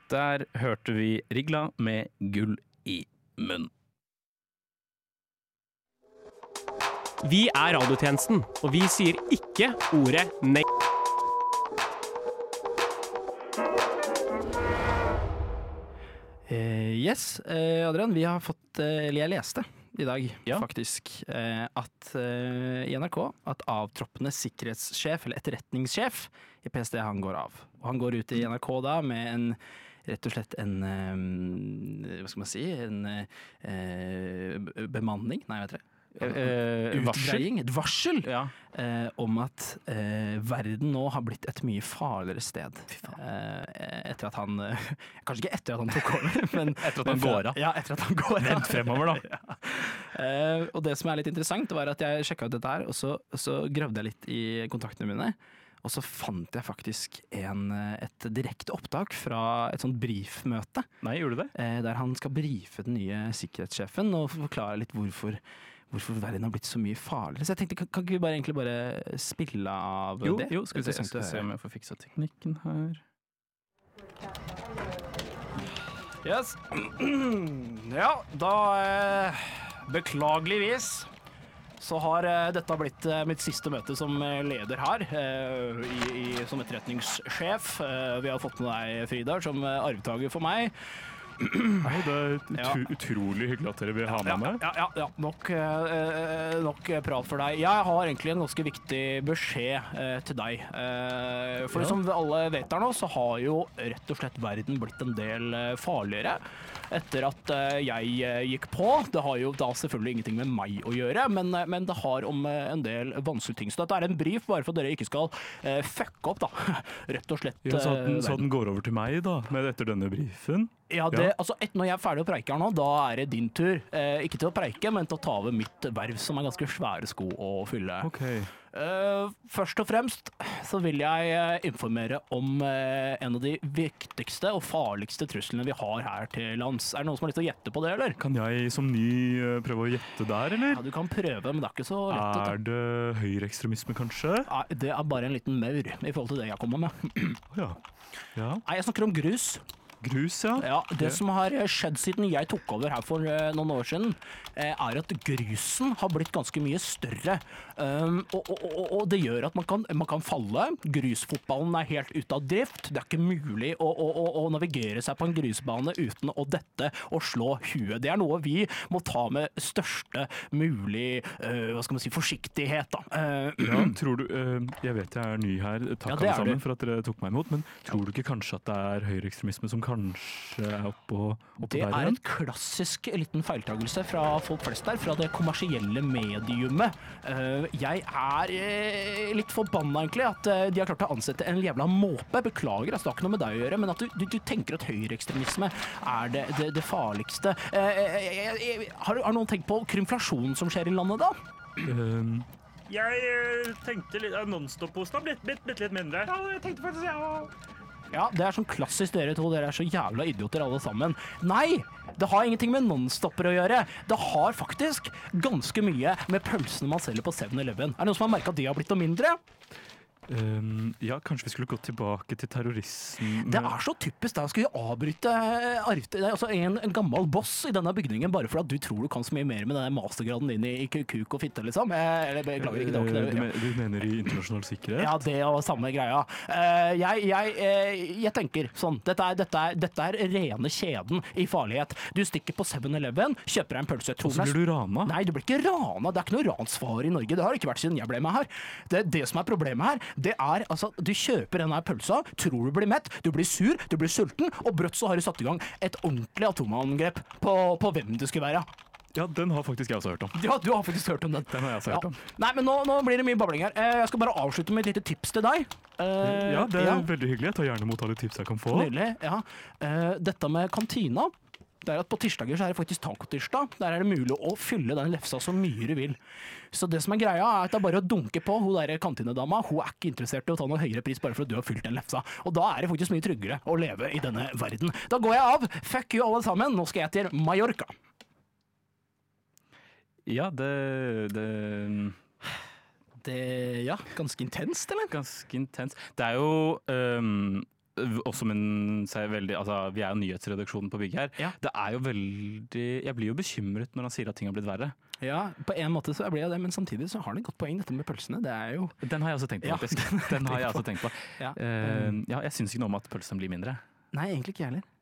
Der hørte vi Rigla med Gull i munn. Vi er radiotjenesten, og vi sier ikke ordet nei. Adrian, vi har fått, eller jeg leste i dag faktisk, at i NRK at avtroppende sikkerhetssjef, eller etterretningssjef i PST, han går av. Og han går ut i NRK da med en, rett og slett en, hva skal man si, en bemanning, nei, vet dere. Et varsel om at verden nå har blitt et mye farligere sted etter at han kanskje ikke etter at han tok over, men etter at han går av. Ja, etter at han går av. Vent fremover da. Og det som er litt interessant var at jeg sjekket ut dette her, og så gravde jeg litt i kontaktene mine, og så fant jeg faktisk et direkte opptak fra et sånt briefmøte. Nei, gjorde du det? Der han skal brife den nye sikkerhetssjefen og forklare litt hvorfor verden har blitt så mye farligere. Så jeg tenkte, kan ikke vi egentlig bare spille av det? Jo, skal vi se om jeg får fiksa teknikken her. Yes. Ja, da beklageligvis så har dette blitt mitt siste møte som leder her, som etterretningssjef. Vi har fått med deg, Frida, som arvtager for meg. Nei, det er utrolig hyggelig at dere vil ha meg med. Ja. Nok prat for deg. Jeg har egentlig en ganske viktig beskjed til deg. For som vi alle vet her nå, så har jo rett og slett verden blitt en del farligere etter at jeg gikk på. Det har jo da selvfølgelig ingenting med meg å gjøre, men det har om en del vanskelige ting. Så dette er en brief bare for at dere ikke skal fucke opp, da. Rett og slett. Ja, så den går over til meg da, etter denne briefen? Ja, altså når jeg er ferdig å preike her nå, da er det din tur. Ikke til å preike, men til å ta over mitt verv, som er ganske svære sko å fylle. Ok. Først og fremst så vil jeg informere om en av de viktigste og farligste truslene vi har her til lands. Er det noen som har lyst til å gjette på det, eller? Kan jeg som ny prøve å gjette der, eller? Ja, du kan prøve, men det er ikke så lett. Er det høyreekstremisme, kanskje? Nei, det er bare en liten maur i forhold til det jeg kommer med. Ja. Nei, jeg snakker om grus. Grus, ja. Ja, det som har skjedd siden jeg tok over her for noen år siden, er at grusen har blitt ganske mye større. Og det gjør at man kan falle. Grusfotballen er helt ute av drift. Det er ikke mulig å navigere seg på en grusbane uten å dette og slå huet. Det er noe vi må ta med største mulig forsiktighet, da. Ja, tror du, jeg vet jeg er ny her, takk alle sammen for at dere tok meg imot, men tror du ikke kanskje at det er høyreekstremisme som kanskje er oppå det der igjen? Det er et klassisk liten feiltagelse fra folk flest der, fra det kommersielle mediumet. Jeg er litt forbanna egentlig at de har klart å ansette en jævla måpe. Beklager, det har ikke noe med deg å gjøre, men at du tenker at høyreekstremisme er det farligste. Har noen tenkt på krymflasjonen som skjer i landet da? Jeg tenkte litt non-stop-posten har blitt litt mindre. Ja, jeg tenkte faktisk Ja, det er sånn klassisk dere to, dere er så jævla idioter alle sammen. Nei, det har ingenting med non-stopper å gjøre. Det har faktisk ganske mye med pølsene man selger på 7-Eleven. Er det noen som har merket at de har blitt noe mindre? Ja, kanskje vi skulle gå tilbake til terroristen. Det er så typisk da, skal vi avbryte det er altså en gammel boss i denne bygningen, bare for at du tror du kan så mye mer med denne mastergraden din i kuk og fitte, liksom. Eller beklager ikke det. Du mener i internasjonal sikkerhet? Ja, det er samme greia. Jeg tenker sånn, dette er rene kjeden i farlighet. Du stikker på 7-Eleven, kjøper deg en pølse. Og så blir du rana? Nei, du blir ikke rana. Det er ikke noe ransfare i Norge. Det har det ikke vært siden jeg ble med her. Det som er problemet her, det er altså, du kjøper denne pølsa, tror du blir mett, du blir sur, du blir sulten, og brått så har du satt i gang et ordentlig atomangrep på hvem det skulle være. Ja, den har faktisk jeg også hørt om. Ja, du har faktisk hørt om den. Den har jeg også hørt om. Nei, men nå blir det mye babling her. Jeg skal bare avslutte med et lite tips til deg. Ja, det er veldig hyggelig. Jeg tar gjerne mot alle tips jeg kan få. Nydelig, ja. Dette med kantina, det er at på tirsdager så er det faktisk tacotirsdag. Der er det mulig å fylle den lefsa så mye du vil. Så det som er greia er at det er bare å dunke på. Hun der kantinedama, hun er ikke interessert i å ta noe høyere pris bare for at du har fylt den lefsa. Og da er det faktisk mye tryggere å leve i denne verden. Da går jeg av. Fuck you alle sammen. Nå skal jeg til Mallorca. Ja, ja, ganske intenst, eller? Ganske intenst. Det er jo også veldig, altså, vi er jo nyhetsredaksjonen på bygget her. Ja. Det er jo veldig, jeg blir jo bekymret når han sier at ting har blitt verre. Ja, på en måte så blir jeg det, men samtidig så har han et godt poeng, dette med pølsene. Det er jo... Den har jeg også tenkt på, faktisk. Den har jeg også tenkt på. Ja. Jeg syns ikke noe om at pølsene blir mindre. Nei, egentlig ikke jeg heller.